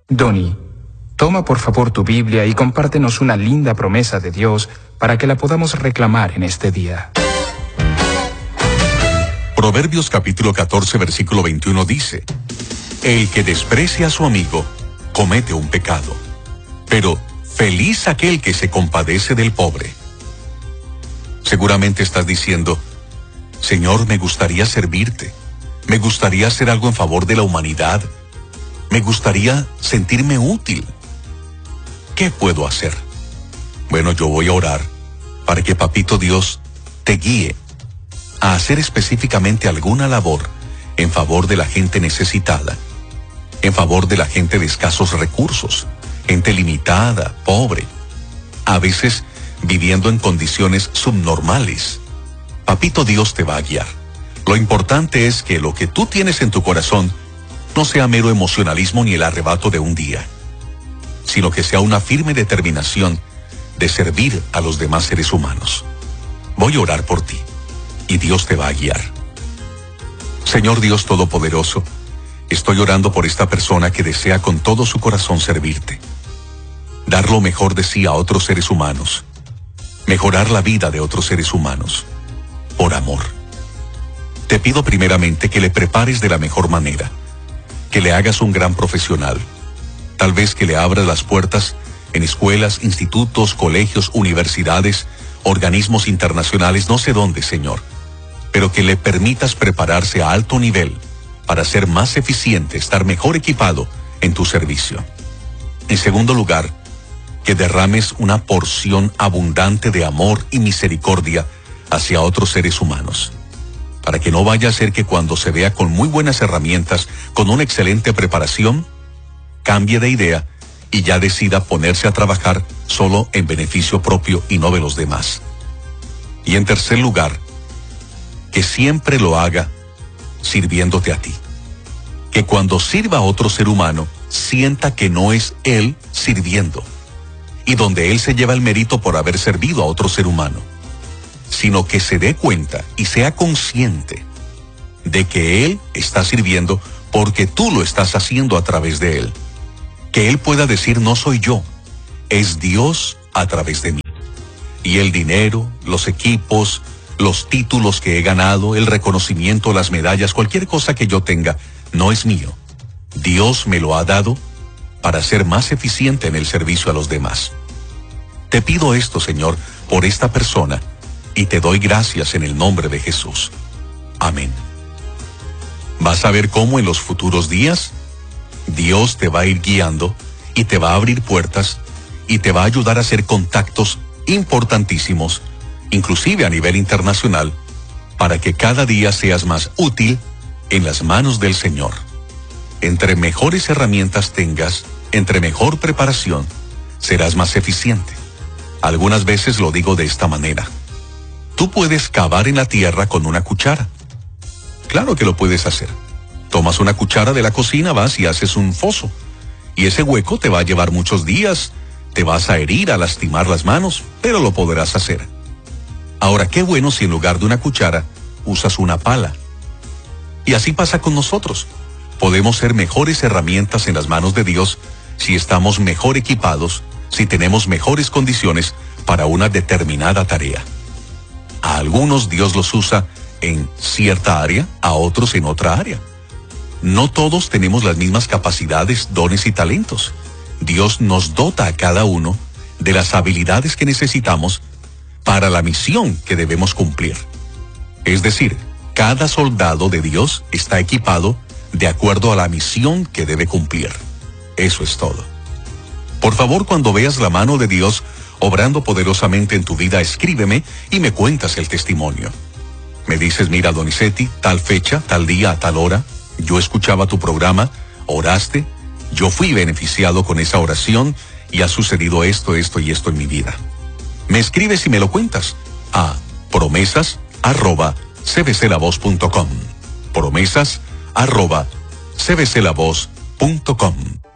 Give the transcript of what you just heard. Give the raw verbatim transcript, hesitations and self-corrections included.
Donny, toma por favor tu Biblia y compártenos una linda promesa de Dios para que la podamos reclamar en este día. Proverbios capítulo catorce, versículo veintiuno dice: El que desprecia a su amigo comete un pecado, pero feliz aquel que se compadece del pobre. Seguramente estás diciendo: Señor, me gustaría servirte, me gustaría hacer algo en favor de la humanidad, me gustaría sentirme útil. ¿Qué puedo hacer? Bueno, yo voy a orar para que Papito Dios te guíe a hacer específicamente alguna labor en favor de la gente necesitada, en favor de la gente de escasos recursos, gente limitada, pobre, a veces viviendo en condiciones subnormales. Papito Dios te va a guiar. Lo importante es que lo que tú tienes en tu corazón no sea mero emocionalismo ni el arrebato de un día, sino que sea una firme determinación de servir a los demás seres humanos. Voy a orar por ti y Dios te va a guiar. Señor Dios Todopoderoso, estoy orando por esta persona que desea con todo su corazón servirte, dar lo mejor de sí a otros seres humanos, mejorar la vida de otros seres humanos, por amor. Te pido primeramente que le prepares de la mejor manera, que le hagas un gran profesional, tal vez que le abras las puertas en escuelas, institutos, colegios, universidades, organismos internacionales, no sé dónde, Señor, pero que le permitas prepararse a alto nivel para ser más eficiente, estar mejor equipado en tu servicio. En segundo lugar, que derrames una porción abundante de amor y misericordia hacia otros seres humanos, para que no vaya a ser que cuando se vea con muy buenas herramientas, con una excelente preparación, cambie de idea y ya decida ponerse a trabajar solo en beneficio propio y no de los demás. Y en tercer lugar, que siempre lo haga sirviéndote a ti. Que cuando sirva a otro ser humano, sienta que no es él sirviendo, y donde él se lleva el mérito por haber servido a otro ser humano, sino que se dé cuenta y sea consciente de que él está sirviendo porque tú lo estás haciendo a través de él. Que él pueda decir: no soy yo, es Dios a través de mí. Y el dinero, los equipos, los títulos que he ganado, el reconocimiento, las medallas, cualquier cosa que yo tenga, no es mío. Dios me lo ha dado para ser más eficiente en el servicio a los demás. Te pido esto, Señor, por esta persona, y te doy gracias en el nombre de Jesús. Amén. Vas a ver cómo en los futuros días Dios te va a ir guiando y te va a abrir puertas y te va a ayudar a hacer contactos importantísimos, inclusive a nivel internacional, para que cada día seas más útil en las manos del Señor. Entre mejores herramientas tengas, entre mejor preparación, serás más eficiente. Algunas veces lo digo de esta manera: tú puedes cavar en la tierra con una cuchara. Claro que lo puedes hacer. Tomas una cuchara de la cocina, vas y haces un foso, y ese hueco te va a llevar muchos días, te vas a herir, a lastimar las manos, pero lo podrás hacer. Ahora, qué bueno si en lugar de una cuchara usas una pala. Y así pasa con nosotros. Podemos ser mejores herramientas en las manos de Dios si estamos mejor equipados, si tenemos mejores condiciones para una determinada tarea. A algunos Dios los usa en cierta área, a otros en otra área. No todos tenemos las mismas capacidades, dones y talentos. Dios nos dota a cada uno de las habilidades que necesitamos para la misión que debemos cumplir. Es decir, cada soldado de Dios está equipado de acuerdo a la misión que debe cumplir. Eso es todo. Por favor, cuando veas la mano de Dios obrando poderosamente en tu vida, escríbeme y me cuentas el testimonio. Me dices: mira, Donizetti, tal fecha, tal día, a tal hora, yo escuchaba tu programa, oraste, yo fui beneficiado con esa oración y ha sucedido esto, esto y esto en mi vida. Me escribes y me lo cuentas a promesas arroba c b c la voz punto com. Promesas arroba c b c la voz punto com.